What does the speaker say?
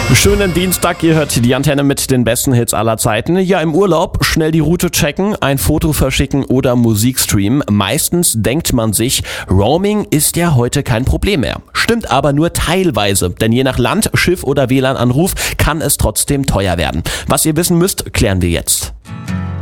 Schönen Dienstag, ihr hört die Antenne mit den besten Hits aller Zeiten. Ja, im Urlaub schnell die Route checken, ein Foto verschicken oder Musik streamen. Meistens denkt man sich, Roaming ist ja heute kein Problem mehr. Stimmt aber nur teilweise, denn je nach Land, Schiff oder WLAN-Anruf kann es trotzdem teuer werden. Was ihr wissen müsst, klären wir jetzt.